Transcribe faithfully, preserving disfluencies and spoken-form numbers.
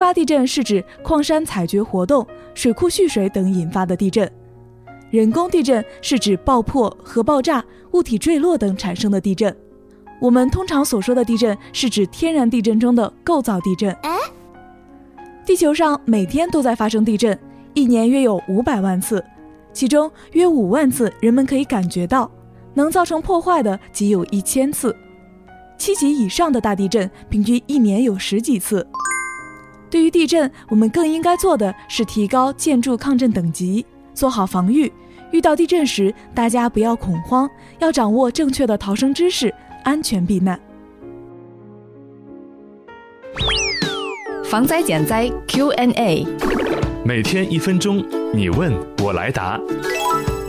大地震是指矿山采掘活动、水库蓄水等引发的地震。人工地震是指爆破、核爆炸、物体坠落等产生的地震。我们通常所说的地震是指天然地震中的构造地震。地球上每天都在发生地震，一年约有五百万次，其中约五万次人们可以感觉到，能造成破坏的仅有一千次。七级以上的大地震平均一年有十几次。对于地震，我们更应该做的是提高建筑抗震等级，做好防御。遇到地震时，大家不要恐慌，要掌握正确的逃生知识，安全避难。 防灾减灾 Q and A， 每天一分钟，你问我来答。